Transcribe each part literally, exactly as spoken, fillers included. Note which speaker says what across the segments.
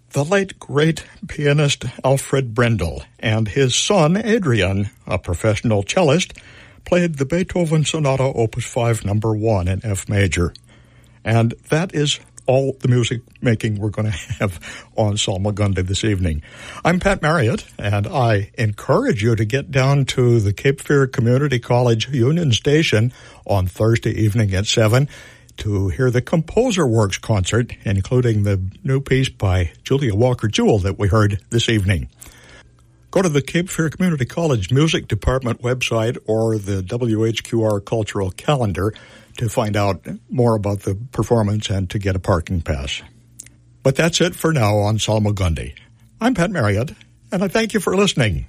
Speaker 1: The late, great pianist Alfred Brendel and his son Adrian, a professional cellist, played the Beethoven Sonata Opus five number one in F major. And that is all the music making we're going to have on Salmagundi this evening. I'm Pat Marriott, and I encourage you to get down to the Cape Fear Community College Union Station on Thursday evening at seven to hear the Composer Works concert, including the new piece by Julia Walker-Jewell that we heard this evening. Go to the Cape Fear Community College Music Department website or the W H Q R Cultural Calendar to find out more about the performance and to get a parking pass. But that's it for now on Salmagundi. I'm Pat Marriott, and I thank you for listening.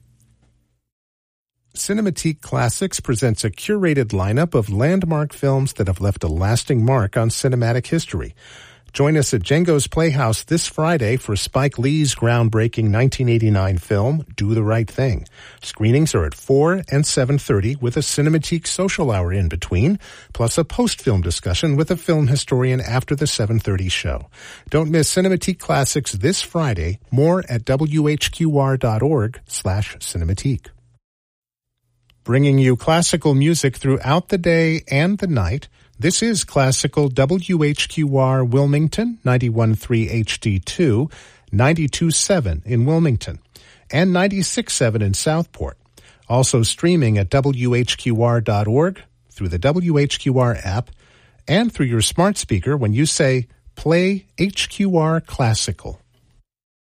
Speaker 2: Cinematique Classics presents a curated lineup of landmark films that have left a lasting mark on cinematic history. Join us at Django's Playhouse this Friday for Spike Lee's groundbreaking nineteen eighty-nine film, Do the Right Thing. Screenings are at four and seven thirty with a Cinematique social hour in between, plus a post-film discussion with a film historian after the seven thirty show. Don't miss Cinematique Classics this Friday. More at W H Q R dot org slash Cinematique. Bringing you classical music throughout the day and the night, this is Classical W H Q R Wilmington, ninety-one point three H D two, ninety-two point seven in Wilmington, and ninety-six point seven in Southport. Also streaming at W H Q R dot org, through the W H Q R app, and through your smart speaker when you say, Play H Q R Classical.